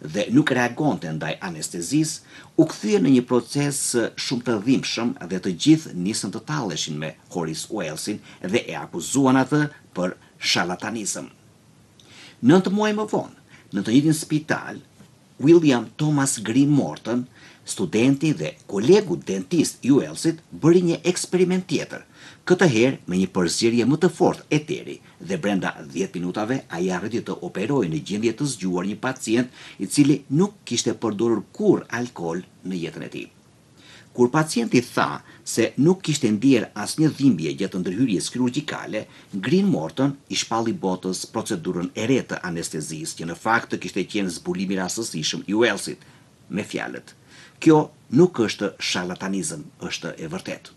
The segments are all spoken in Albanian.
dhe nuk reagonte ndaj anestezisë, u kthye në një proces shumë të dhimbshëm dhe të gjithë nisën të talleshin me Horace Walesin dhe e akuzuan atë për sharlatanizëm. 9 muaj më vonë, në të njëjtin spital, William Thomas Green Morton, studenti dhe kolegu dentist i Walesit, bëri një eksperiment tjetër, këtë herë me një përzierje më të fortë eteri dhe brenda 10 minutave ai arriti të operojë në gjendje të zgjuar një pacient i cili nuk kishte përdorur kurrë alkool në jetën e tij. Kur pacienti tha se nuk kishte ndier asnjë dhimbje gjatë ndërhyrjes kirurgjikale, Green Morton i shpalli botës procedurën e re të anestezisë, që në fakt kishte qenë zbulimi rastësishëm i Walesit, me fjalët: "Kjo nuk është sharlatanizëm, është e vërtetë."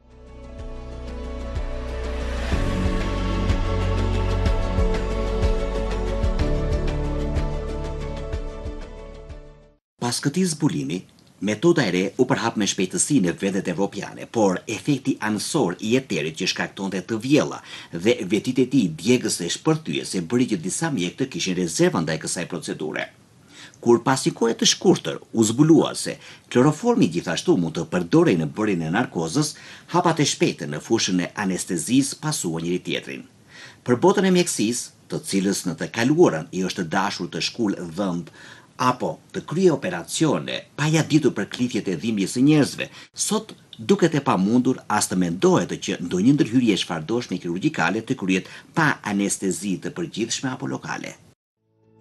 Pas këtij zbulimi, metoda e re u përhap me shpejtësi në vendet evropiane, por efekti anësor i eterit që shkaktonte të vjella dhe vetit e tij djegëse e shpërthyese bëri që disa mjekë të kishin rezerva ndaj kësaj procedure. Kur pas një kohe të shkurtër u zbulua se kloroformi gjithashtu mund të përdorej në bërjen e narkozës, hapat e shpejta në fushën e anestezisë pasuan njëri tjetrin. Për botën e mjekësisë, të cilës në të kaluarën i është dashur të shkul dhëmb apo të krye operacione pa ja ditur për klithjet e dhimbjes së njerëzve, sot duket e pamundur as të mendohet që ndonjë ndërhyrje çfarëdoshme kirurgjikale të kryhet pa anestezi të përgjithshme apo lokale.